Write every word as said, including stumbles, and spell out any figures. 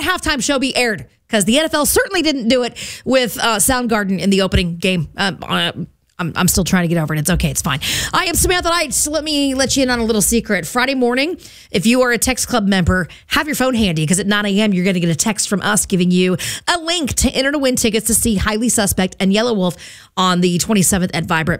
halftime show be aired, because the N F L certainly didn't do it with uh, Soundgarden in the opening game. Um, uh, I'm, I'm still trying to get over it. It's okay. It's fine. I am Samantha Knight. Let me let you in on a little secret. Friday morning, if you are a Text Club member, have your phone handy, because at nine a.m. you're going to get a text from us giving you a link to enter to win tickets to see Highly Suspect and Yellow Wolf on the twenty-seventh at Vibrant.